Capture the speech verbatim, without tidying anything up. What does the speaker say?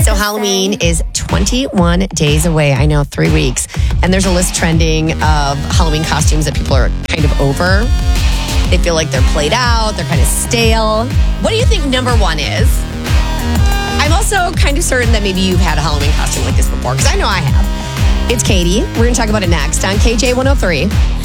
So Halloween is twenty-one days away. I know, three weeks. And there's a list trending of Halloween costumes that people are kind of over. They feel like they're played out. They're kind of stale. What do you think number one is? I'm also kind of certain that maybe you've had a Halloween costume like this before, because I know I have. It's Katie. We're going to talk about it next on K J one oh three.